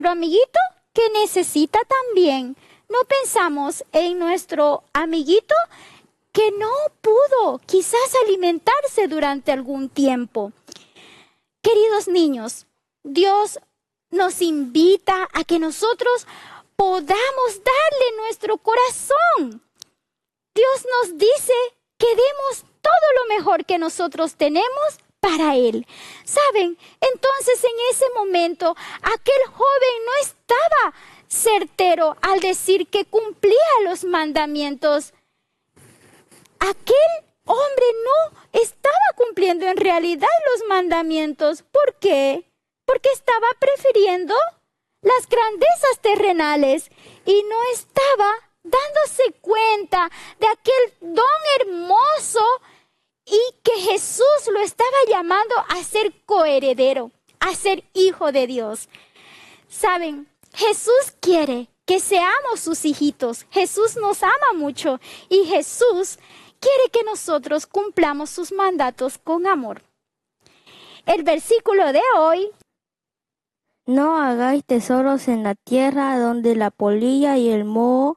amiguito que necesita también. No pensamos en nuestro amiguito que no pudo quizás alimentarse durante algún tiempo. Queridos niños, Dios nos invita a que nosotros podamos darle nuestro corazón. Dios nos dice que demos todo lo mejor que nosotros tenemos para Él. ¿Saben? Entonces en ese momento aquel joven no estaba certero al decir que cumplía los mandamientos. Aquel hombre no estaba cumpliendo en realidad los mandamientos. ¿Por qué? Porque estaba prefiriendo las grandezas terrenales y no estaba dándose cuenta de aquel don hermoso y que Jesús lo estaba llamando a ser coheredero, a ser hijo de Dios. ¿Saben? Jesús quiere que seamos sus hijitos. Jesús nos ama mucho y Jesús quiere que nosotros cumplamos sus mandatos con amor. El versículo de hoy: no hagáis tesoros en la tierra donde la polilla y el moho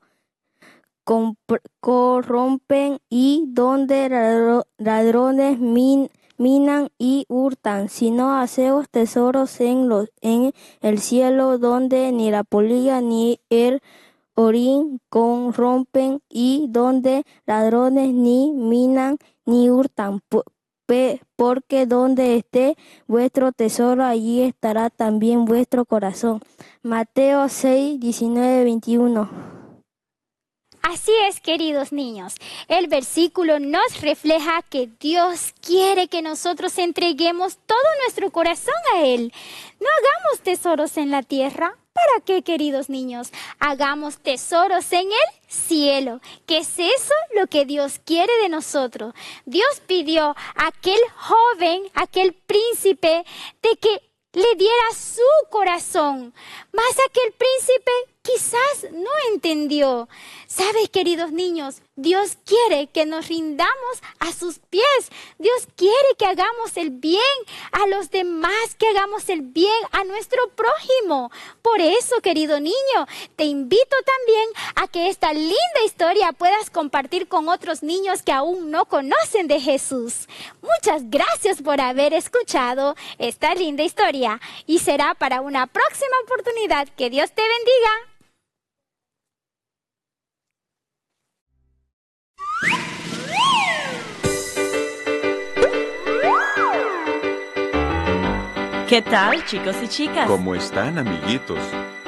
corrompen y donde ladrones minan y hurtan, sino haceos tesoros en el cielo donde ni la polilla ni el orín corrompen y donde ladrones ni minan ni hurtan, porque donde esté vuestro tesoro, allí estará también vuestro corazón. Mateo 6, 19, 21. Así es, queridos niños. El versículo nos refleja que Dios quiere que nosotros entreguemos todo nuestro corazón a Él. No hagamos tesoros en la tierra. ¿Para qué, queridos niños? Hagamos tesoros en el cielo. ¿Qué es eso lo que Dios quiere de nosotros? Dios pidió a aquel joven, a aquel príncipe, de que le diera su corazón. Mas aquel príncipe quizás no entendió. ¿Sabes, queridos niños? Dios quiere que nos rindamos a sus pies. Dios quiere que hagamos el bien a los demás, que hagamos el bien a nuestro prójimo. Por eso, querido niño, te invito también a que esta linda historia puedas compartir con otros niños que aún no conocen de Jesús. Muchas gracias por haber escuchado esta linda historia y será para una próxima oportunidad. Que Dios te bendiga. ¿Qué tal, chicos y chicas? ¿Cómo están, amiguitos?